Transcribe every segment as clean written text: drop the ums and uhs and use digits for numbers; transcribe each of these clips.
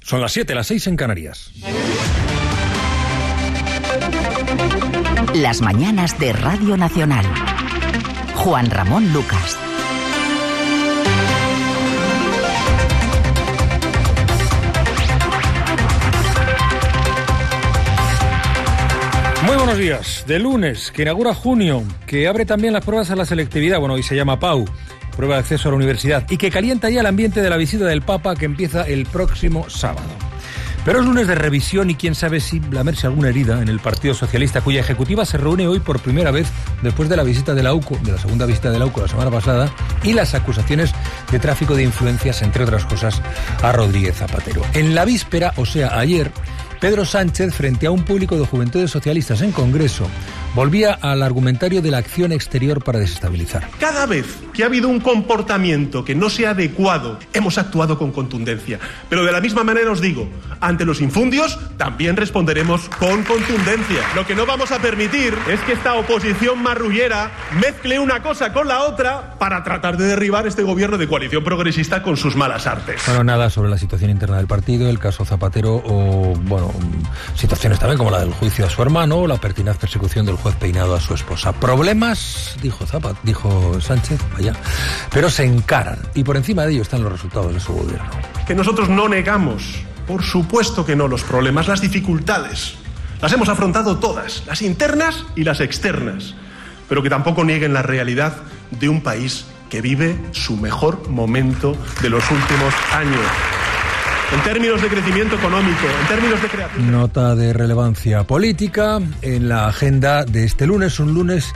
Son las 7, las 6 en Canarias. Las mañanas de Radio Nacional. Juan Ramón Lucas. Muy buenos días. De lunes, que inaugura junio, que abre también las pruebas a la selectividad, bueno, hoy se llama PAU, prueba de acceso a la universidad, y que calienta ya el ambiente de la visita del Papa que empieza el próximo sábado. Pero es lunes de revisión y quién sabe si lamerse alguna herida en el Partido Socialista, cuya ejecutiva se reúne hoy por primera vez después de la visita de la UCO, de la segunda visita de la UCO la semana pasada, y las acusaciones de tráfico de influencias, entre otras cosas, a Rodríguez Zapatero. En la víspera, o sea, ayer, Pedro Sánchez, frente a un público de Juventudes Socialistas en Congreso, volvía al argumentario de la acción exterior para desestabilizar. Cada vez que ha habido un comportamiento que no sea adecuado, hemos actuado con contundencia. Pero de la misma manera os digo, ante los infundios también responderemos con contundencia. Lo que no vamos a permitir es que esta oposición marrullera mezcle una cosa con la otra para tratar de derribar este gobierno de coalición progresista con sus malas artes. Bueno, nada sobre la situación interna del partido, el caso Zapatero o, bueno, situaciones también como la del juicio a su hermano o la pertinaz persecución del juez Peinado a su esposa. Problemas, dijo Sánchez, vaya, pero se encaran y por encima de ello están los resultados de su gobierno. Que nosotros no negamos, por supuesto que no, los problemas, las dificultades. Las hemos afrontado todas, las internas y las externas, pero que tampoco nieguen la realidad de un país que vive su mejor momento de los últimos años. En términos de crecimiento económico, en términos de creación... Nota de relevancia política en la agenda de este lunes, un lunes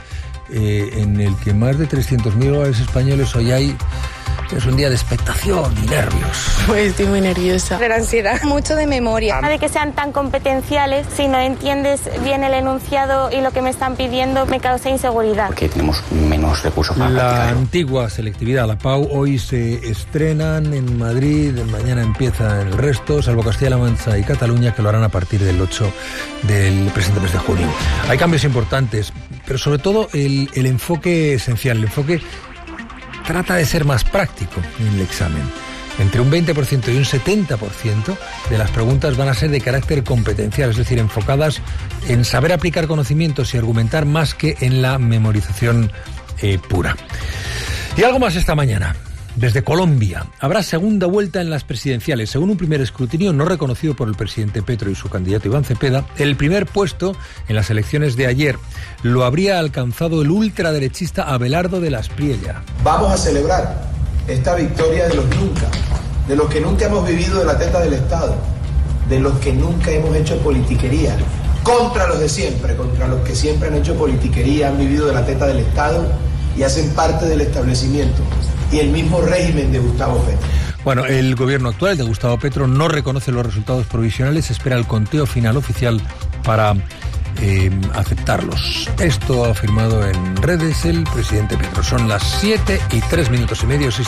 en el que más de 300.000 hogares españoles hoy hay. Es un día de expectación y nervios. Pues estoy muy nerviosa. De ansiedad. Mucho de memoria. De que sean tan competenciales, si no entiendes bien el enunciado y lo que me están pidiendo, me causa inseguridad. Porque tenemos menos recursos para practicar. La antigua selectividad, la PAU, hoy se estrenan en Madrid, mañana empieza en el resto, salvo Castilla-La Mancha y Cataluña, que lo harán a partir del 8 del presente mes de junio. Hay cambios importantes, pero sobre todo el enfoque esencial, el enfoque trata de ser más práctico en el examen. Entre un 20% y un 70% de las preguntas van a ser de carácter competencial, es decir, enfocadas en saber aplicar conocimientos y argumentar más que en la memorización pura. Y algo más esta mañana. Desde Colombia, habrá segunda vuelta en las presidenciales. Según un primer escrutinio no reconocido por el presidente Petro y su candidato Iván Cepeda, el primer puesto en las elecciones de ayer lo habría alcanzado el ultraderechista Abelardo de la Espriella. Vamos a celebrar esta victoria de los que nunca hemos vivido de la teta del Estado, de los que nunca hemos hecho politiquería, contra los de siempre, contra los que siempre han hecho politiquería, han vivido de la teta del Estado y hacen parte del establecimiento y el mismo régimen de Gustavo Petro. Bueno, el gobierno actual de Gustavo Petro no reconoce los resultados provisionales, espera el conteo final oficial para aceptarlos. Esto ha afirmado en redes el presidente Petro. Son las 7:03 minutos y medio.